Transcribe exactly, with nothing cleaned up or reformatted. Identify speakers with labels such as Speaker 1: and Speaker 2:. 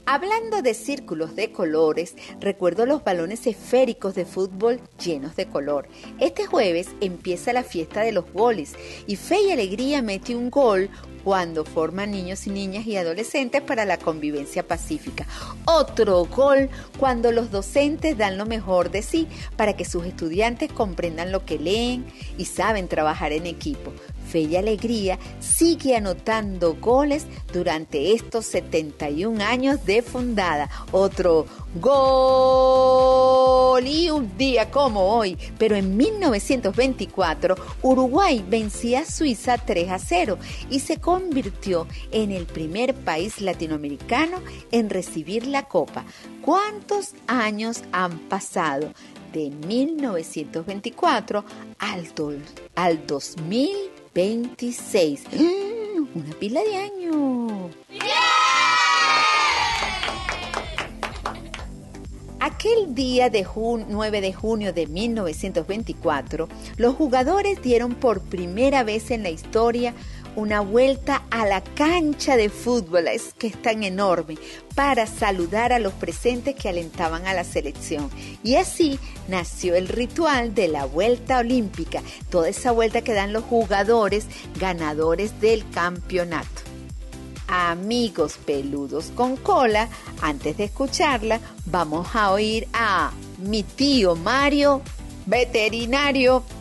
Speaker 1: Hablando de círculos de colores, recuerdo los balones esféricos de fútbol llenos de color. Este jueves empieza la fiesta de los goles y Fe y Alegría mete un gol cuando forman niños y niñas y adolescentes para la convivencia pacífica. Otro gol cuando los docentes dan lo mejor de sí para que sus estudiantes comprendan lo que leen y saben trabajar en equipo. Fe y Alegría sigue anotando goles durante estos setenta y un años de fundada. Otro gol y un día como hoy, pero en mil novecientos veinticuatro Uruguay vencía a Suiza tres a cero y se convirtió en el primer país latinoamericano en recibir la copa. ¿Cuántos años han pasado de mil novecientos veinticuatro al, do, al dos mil veintiséis? ¡Mm! Una pila de años. ¡Yeah! Aquel día de jun- nueve de junio de mil novecientos veinticuatro, los jugadores dieron por primera vez en la historia una vuelta a la cancha de fútbol, es que es tan enorme, para saludar a los presentes que alentaban a la selección. Y así nació el ritual de la vuelta olímpica, toda esa vuelta que dan los jugadores ganadores del campeonato. Amigos peludos con cola, antes de escucharla, vamos a oír a mi tío Mario, veterinario.